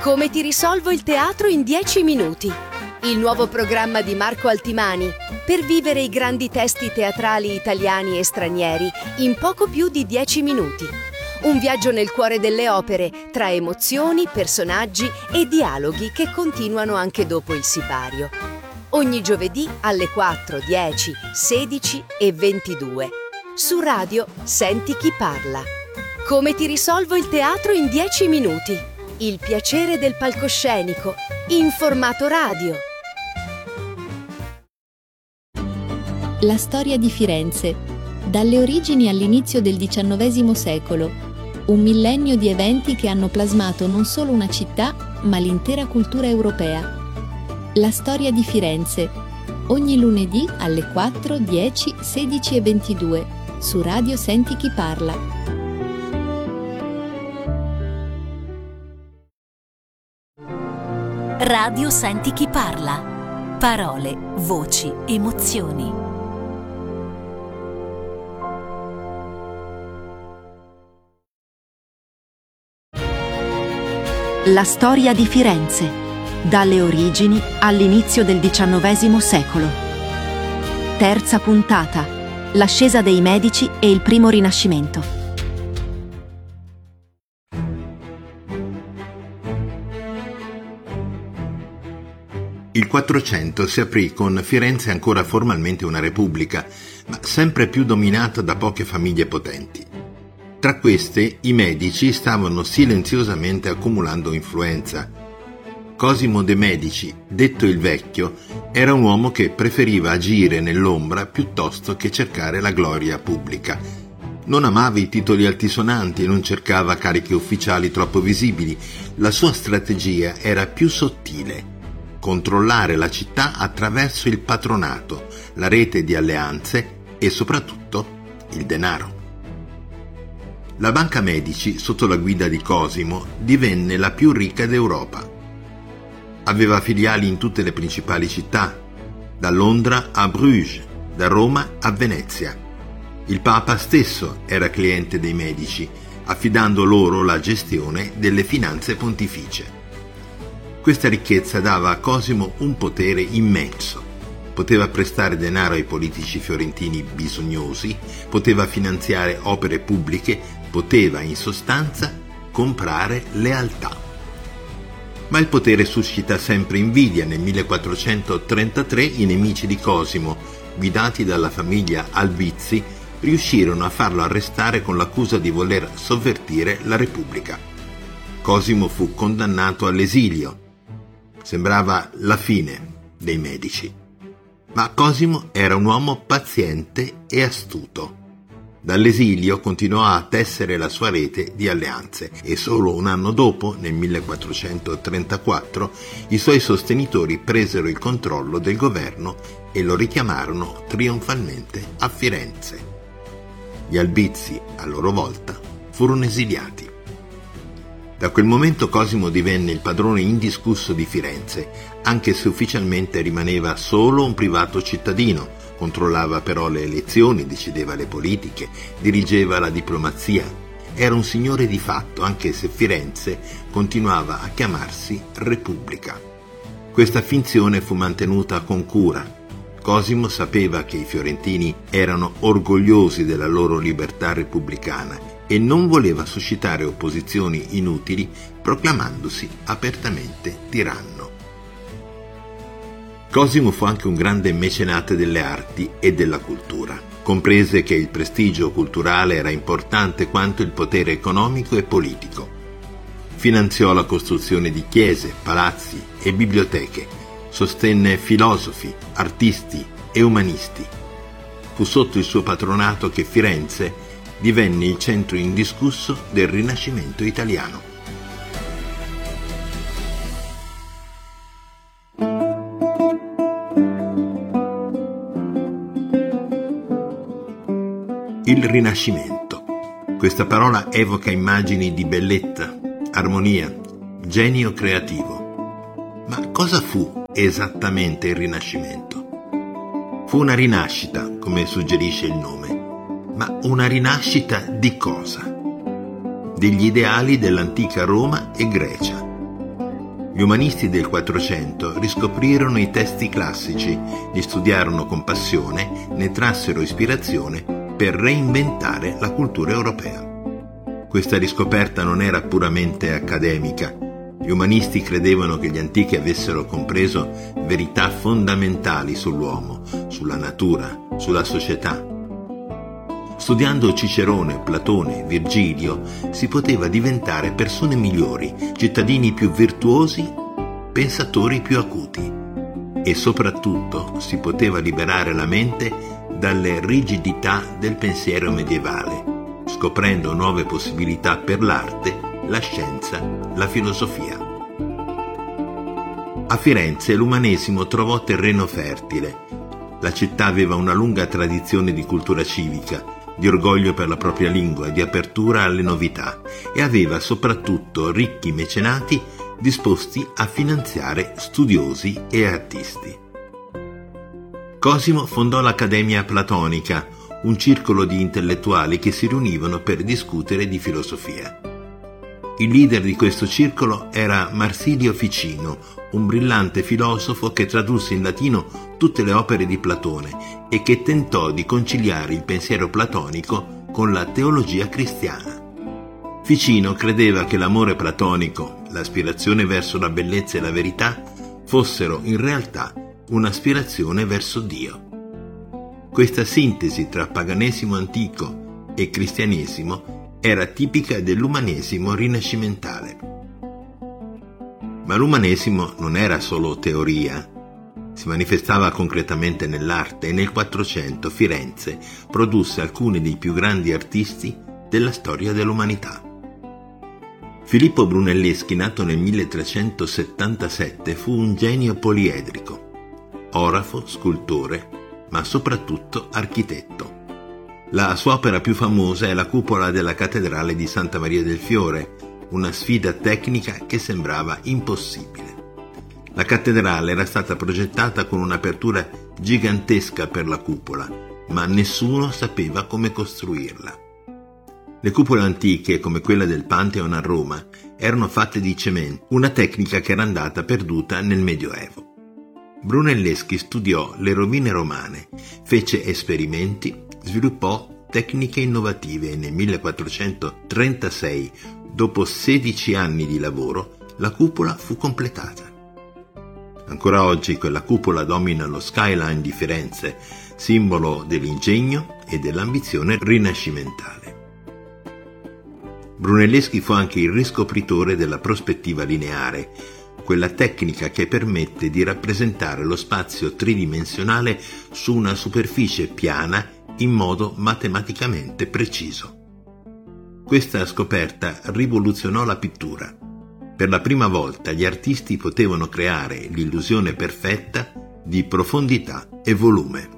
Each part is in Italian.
Come ti risolvo il teatro in 10 minuti. Il nuovo programma di Marco Altimani per vivere i grandi testi teatrali italiani e stranieri in poco più di 10 minuti. Un viaggio nel cuore delle opere, tra emozioni, personaggi e dialoghi che continuano anche dopo il sipario. Ogni giovedì alle 4, 10, 16 e 22. Su Radio Senti chi parla. Come ti risolvo il teatro in 10 minuti. Il piacere del palcoscenico, in formato radio. La storia di Firenze, dalle origini all'inizio del XIX secolo, un millennio di eventi che hanno plasmato non solo una città, ma l'intera cultura europea. La storia di Firenze, ogni lunedì alle 4, 10, 16 e 22, su Radio Senti chi parla. Radio Senti chi parla. Parole, voci, emozioni. La storia di Firenze, dalle origini all'inizio del XIX secolo. Terza puntata. L'ascesa dei Medici e il primo Rinascimento. Il 400 si aprì con Firenze ancora formalmente una repubblica, ma sempre più dominata da poche famiglie potenti. Tra queste, i Medici stavano silenziosamente accumulando influenza. Cosimo de' Medici, detto il Vecchio, era un uomo che preferiva agire nell'ombra piuttosto che cercare la gloria pubblica. Non amava i titoli altisonanti e non cercava cariche ufficiali troppo visibili. La sua strategia era più sottile: controllare la città attraverso il patronato, la rete di alleanze e soprattutto il denaro. La Banca Medici, sotto la guida di Cosimo, divenne la più ricca d'Europa. Aveva filiali in tutte le principali città, da Londra a Bruges, da Roma a Venezia. Il Papa stesso era cliente dei Medici, affidando loro la gestione delle finanze pontificie. Questa ricchezza dava a Cosimo un potere immenso. Poteva prestare denaro ai politici fiorentini bisognosi, poteva finanziare opere pubbliche, poteva in sostanza comprare lealtà. Ma il potere suscita sempre invidia. Nel 1433 i nemici di Cosimo, guidati dalla famiglia Albizzi, riuscirono a farlo arrestare con l'accusa di voler sovvertire la Repubblica. Cosimo fu condannato all'esilio. Sembrava la fine dei Medici. Ma Cosimo era un uomo paziente e astuto. Dall'esilio continuò a tessere la sua rete di alleanze e solo un anno dopo, nel 1434, i suoi sostenitori presero il controllo del governo e lo richiamarono trionfalmente a Firenze. Gli Albizzi, a loro volta, furono esiliati. Da quel momento Cosimo divenne il padrone indiscusso di Firenze, anche se ufficialmente rimaneva solo un privato cittadino. Controllava però le elezioni, decideva le politiche, dirigeva la diplomazia. Era un signore di fatto, anche se Firenze continuava a chiamarsi Repubblica. Questa finzione fu mantenuta con cura. Cosimo sapeva che i fiorentini erano orgogliosi della loro libertà repubblicana e non voleva suscitare opposizioni inutili proclamandosi apertamente tiranno. Cosimo fu anche un grande mecenate delle arti e della cultura. Comprese che il prestigio culturale era importante quanto il potere economico e politico. Finanziò la costruzione di chiese, palazzi e biblioteche. Sostenne filosofi, artisti e umanisti. Fu sotto il suo patronato che Firenze divenne il centro indiscusso del Rinascimento italiano. Il Rinascimento. Questa parola evoca immagini di bellezza, armonia, genio creativo. Ma cosa fu esattamente il Rinascimento? Fu una rinascita, come suggerisce il nome, ma una rinascita di cosa? Degli ideali dell'antica Roma e Grecia. Gli umanisti del Quattrocento riscoprirono i testi classici, li studiarono con passione, ne trassero ispirazione per reinventare la cultura europea. Questa riscoperta non era puramente accademica. Gli umanisti credevano che gli antichi avessero compreso verità fondamentali sull'uomo, sulla natura, sulla società. Studiando Cicerone, Platone, Virgilio, si poteva diventare persone migliori, cittadini più virtuosi, pensatori più acuti e soprattutto si poteva liberare la mente dalle rigidità del pensiero medievale, scoprendo nuove possibilità per l'arte, la scienza, la filosofia. A Firenze l'umanesimo trovò terreno fertile. La città aveva una lunga tradizione di cultura civica, di orgoglio per la propria lingua, di apertura alle novità e aveva soprattutto ricchi mecenati disposti a finanziare studiosi e artisti. Cosimo fondò l'Accademia Platonica, un circolo di intellettuali che si riunivano per discutere di filosofia. Il leader di questo circolo era Marsilio Ficino, un brillante filosofo che tradusse in latino tutte le opere di Platone e che tentò di conciliare il pensiero platonico con la teologia cristiana. Ficino credeva che l'amore platonico, l'aspirazione verso la bellezza e la verità, fossero in realtà un'aspirazione verso Dio. Questa sintesi tra paganesimo antico e cristianesimo era tipica dell'umanesimo rinascimentale. Ma l'umanesimo non era solo teoria, si manifestava concretamente nell'arte e nel Quattrocento Firenze produsse alcuni dei più grandi artisti della storia dell'umanità. Filippo Brunelleschi, nato nel 1377, fu un genio poliedrico, orafo, scultore, ma soprattutto architetto. La sua opera più famosa è la cupola della cattedrale di Santa Maria del Fiore, una sfida tecnica che sembrava impossibile. La cattedrale era stata progettata con un'apertura gigantesca per la cupola, ma nessuno sapeva come costruirla. Le cupole antiche, come quella del Pantheon a Roma, erano fatte di cemento, una tecnica che era andata perduta nel Medioevo. Brunelleschi studiò le rovine romane, fece esperimenti, sviluppò tecniche innovative e nel 1436, dopo 16 anni di lavoro, la cupola fu completata. Ancora oggi quella cupola domina lo skyline di Firenze, simbolo dell'ingegno e dell'ambizione rinascimentale. Brunelleschi fu anche il riscopritore della prospettiva lineare, quella tecnica che permette di rappresentare lo spazio tridimensionale su una superficie piana in modo matematicamente preciso. Questa scoperta rivoluzionò la pittura. Per la prima volta gli artisti potevano creare l'illusione perfetta di profondità e volume.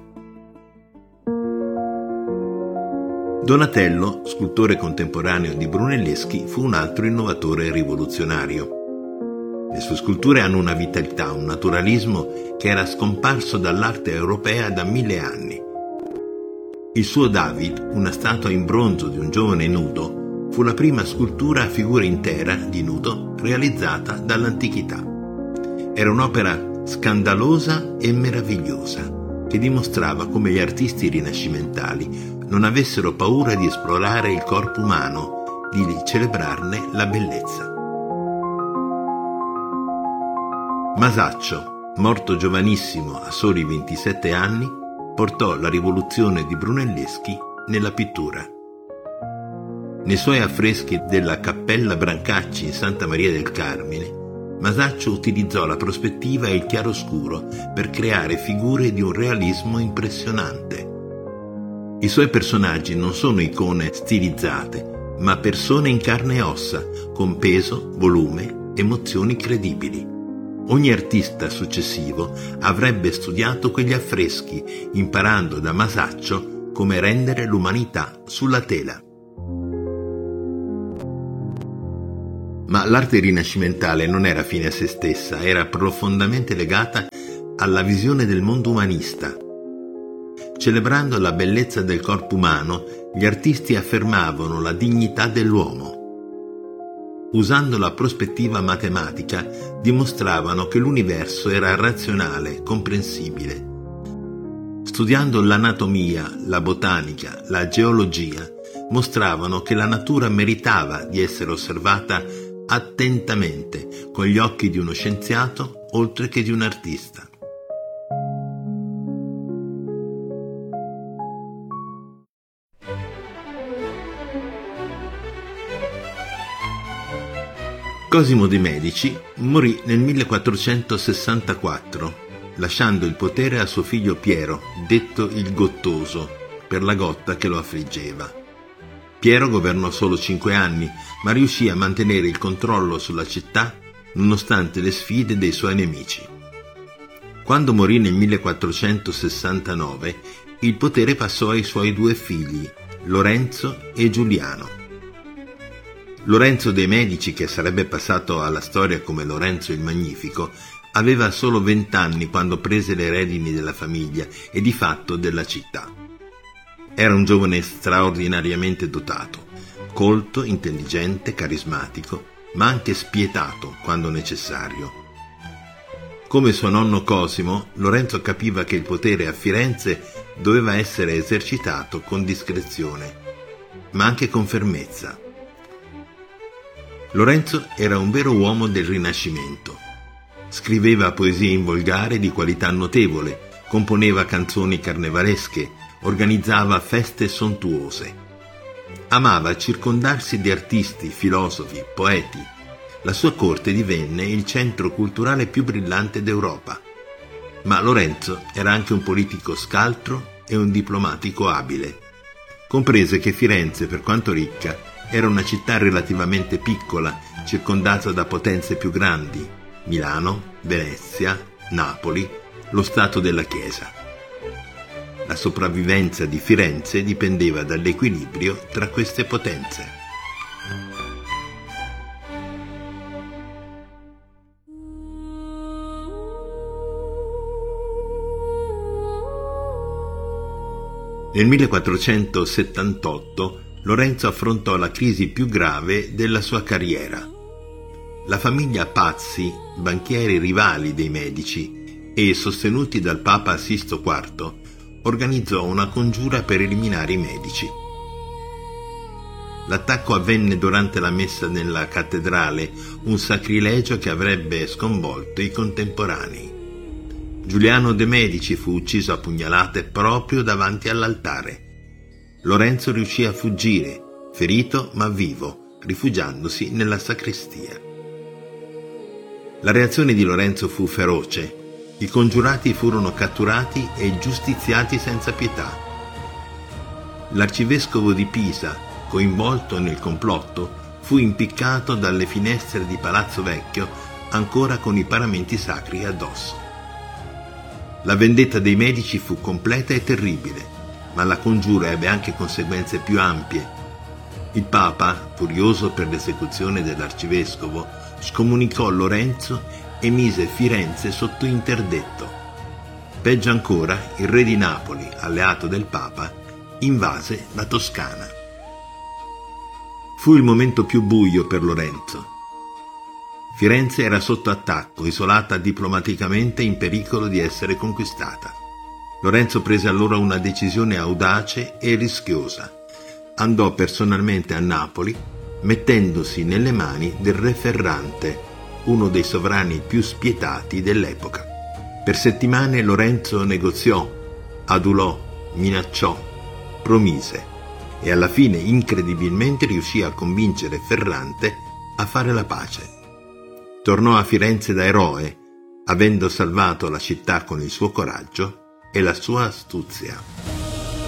Donatello, scultore contemporaneo di Brunelleschi, fu un altro innovatore rivoluzionario. Le sue sculture hanno una vitalità, un naturalismo che era scomparso dall'arte europea da 1000 anni. Il suo David, una statua in bronzo di un giovane nudo, fu la prima scultura a figura intera di nudo realizzata dall'antichità. Era un'opera scandalosa e meravigliosa che dimostrava come gli artisti rinascimentali non avessero paura di esplorare il corpo umano, di celebrarne la bellezza. Masaccio, morto giovanissimo a soli 27 anni, portò la rivoluzione di Brunelleschi nella pittura. Nei suoi affreschi della Cappella Brancacci in Santa Maria del Carmine, Masaccio utilizzò la prospettiva e il chiaroscuro per creare figure di un realismo impressionante. I suoi personaggi non sono icone stilizzate, ma persone in carne e ossa, con peso, volume, emozioni credibili. Ogni artista successivo avrebbe studiato quegli affreschi, imparando da Masaccio come rendere l'umanità sulla tela. Ma l'arte rinascimentale non era fine a se stessa, era profondamente legata alla visione del mondo umanista. Celebrando la bellezza del corpo umano, gli artisti affermavano la dignità dell'uomo. usando la prospettiva matematica, dimostravano che l'universo era razionale, comprensibile. Studiando l'anatomia, la botanica, la geologia, mostravano che la natura meritava di essere osservata attentamente con gli occhi di uno scienziato oltre che di un artista. Cosimo de' Medici morì nel 1464, lasciando il potere a suo figlio Piero, detto il Gottoso, per la gotta che lo affliggeva. Piero governò solo 5 anni, ma riuscì a mantenere il controllo sulla città nonostante le sfide dei suoi nemici. Quando morì nel 1469, il potere passò ai suoi 2 figli, Lorenzo e Giuliano. Lorenzo de' Medici, che sarebbe passato alla storia come Lorenzo il Magnifico, aveva solo 20 anni quando prese le redini della famiglia e di fatto della città. Era un giovane straordinariamente dotato, colto, intelligente, carismatico, ma anche spietato quando necessario. Come suo nonno Cosimo, Lorenzo capiva che il potere a Firenze doveva essere esercitato con discrezione, ma anche con fermezza. Lorenzo era un vero uomo del Rinascimento. Scriveva poesie in volgare di qualità notevole, componeva canzoni carnevalesche, organizzava feste sontuose. Amava circondarsi di artisti, filosofi, poeti. La sua corte divenne il centro culturale più brillante d'Europa. Ma Lorenzo era anche un politico scaltro e un diplomatico abile. Comprese che Firenze, per quanto ricca, era una città relativamente piccola, circondata da potenze più grandi: Milano, Venezia, Napoli, lo Stato della Chiesa. La sopravvivenza di Firenze dipendeva dall'equilibrio tra queste potenze. Nel 1478 Lorenzo affrontò la crisi più grave della sua carriera. La famiglia Pazzi, banchieri rivali dei Medici e sostenuti dal Papa Sisto IV, organizzò una congiura per eliminare i Medici. L'attacco avvenne durante la messa nella cattedrale, un sacrilegio che avrebbe sconvolto i contemporanei. Giuliano de' Medici fu ucciso a pugnalate proprio davanti all'altare. Lorenzo riuscì a fuggire, ferito ma vivo, rifugiandosi nella sacrestia. La reazione di Lorenzo fu feroce. I congiurati furono catturati e giustiziati senza pietà. L'arcivescovo di Pisa, coinvolto nel complotto, fu impiccato dalle finestre di Palazzo Vecchio, ancora con i paramenti sacri addosso. La vendetta dei Medici fu completa e terribile, ma la congiura ebbe anche conseguenze più ampie. Il Papa, furioso per l'esecuzione dell'arcivescovo, scomunicò Lorenzo e mise Firenze sotto interdetto. Peggio ancora, il re di Napoli, alleato del Papa, invase la Toscana. Fu il momento più buio per Lorenzo. Firenze era sotto attacco, isolata diplomaticamente, in pericolo di essere conquistata. Lorenzo prese allora una decisione audace e rischiosa. Andò personalmente a Napoli, mettendosi nelle mani del re Ferrante, uno dei sovrani più spietati dell'epoca. Per settimane Lorenzo negoziò, adulò, minacciò, promise e alla fine incredibilmente riuscì a convincere Ferrante a fare la pace. Tornò a Firenze da eroe, avendo salvato la città con il suo coraggio e la sua astuzia.